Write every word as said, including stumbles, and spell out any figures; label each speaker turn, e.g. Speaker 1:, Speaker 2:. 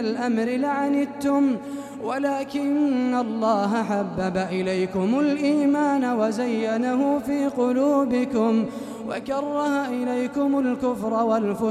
Speaker 1: الأمر لعنتم ولكن الله حبب إليكم الإيمان وزينه في قلوبكم وكره إليكم الكفر والفسوق